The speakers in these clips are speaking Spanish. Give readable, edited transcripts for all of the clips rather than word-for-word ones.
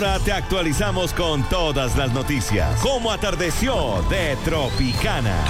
Te actualizamos con todas las noticias. Cómo atardeció de Tropicana.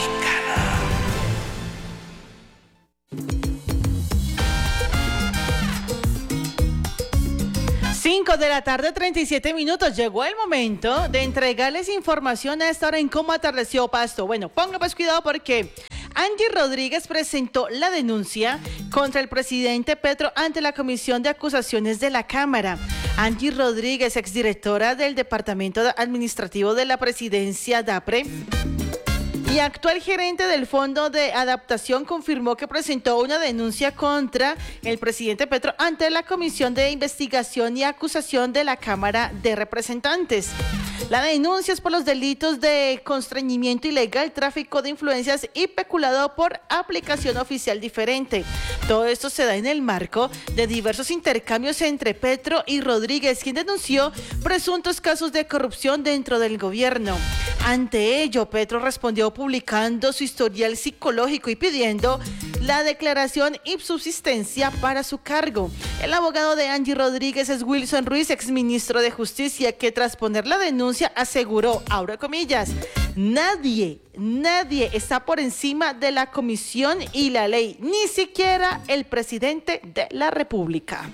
5 de la tarde, 37 minutos. Llegó el momento de entregarles información a esta hora en Cómo atardeció Pasto. Bueno, ponga pues cuidado porque Angie Rodríguez presentó la denuncia contra el presidente Petro ante la Comisión de Acusaciones de la Cámara. Angie Rodríguez, exdirectora del Departamento Administrativo de la Presidencia DAPRE y actual gerente del Fondo de Adaptación, confirmó que presentó una denuncia contra el presidente Petro ante la Comisión de Investigación y Acusación de la Cámara de Representantes. La denuncia es por los delitos de constreñimiento ilegal, tráfico de influencias y peculado por aplicación oficial diferente. Todo esto se da en el marco de diversos intercambios entre Petro y Rodríguez, quien denunció presuntos casos de corrupción dentro del gobierno. Ante ello, Petro respondió publicando su historial psicológico y pidiendo la declaración ipsubsistencia para su cargo. El abogado de Angie Rodríguez es Wilson Ruiz, exministro de Justicia, que tras poner la denuncia aseguró, abro comillas, nadie está por encima de la comisión y la ley, ni siquiera el presidente de la República.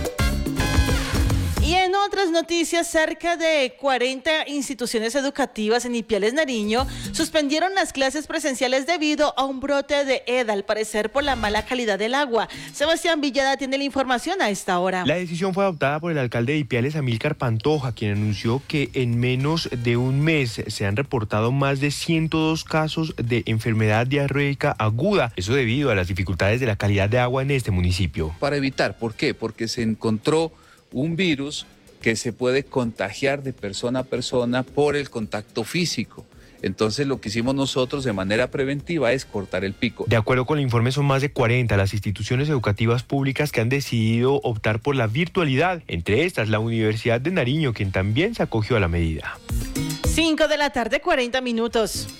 Y en otras noticias, cerca de 40 instituciones educativas en Ipiales, Nariño, suspendieron las clases presenciales debido a un brote de EDA, al parecer por la mala calidad del agua. Sebastián Villada tiene la información a esta hora. La decisión fue adoptada por el alcalde de Ipiales, Amílcar Pantoja, quien anunció que en menos de un mes se han reportado más de 102 casos de enfermedad diarreica aguda. Eso debido a las dificultades de la calidad de agua en este municipio. Para evitar, ¿por qué? Porque se encontró un virus que se puede contagiar de persona a persona por el contacto físico. Entonces lo que hicimos nosotros de manera preventiva es cortar el pico. De acuerdo con el informe, son más de 40 las instituciones educativas públicas que han decidido optar por la virtualidad. Entre estas, la Universidad de Nariño, quien también se acogió a la medida. 5 de la tarde, 40 minutos.